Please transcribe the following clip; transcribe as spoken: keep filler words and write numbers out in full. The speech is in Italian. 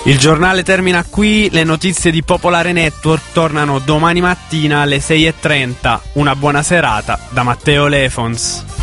Il giornale termina qui, le notizie di Popolare Network tornano domani mattina alle sei e trenta. Una buona serata da Matteo Lefons.